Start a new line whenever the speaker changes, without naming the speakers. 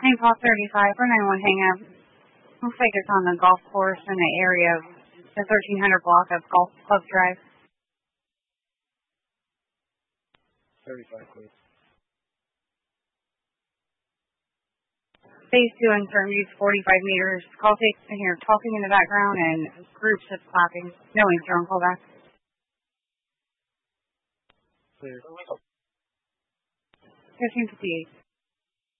St. Paul 35 for 91 hang up. Looks like it's on the golf course in the area of the 1300 block of Golf Club Drive.
35, please.
Phase 2 uncertain use 45 meters. Call takes in here talking in the background and groups of clapping. No answer on callback.
Clear.
1558.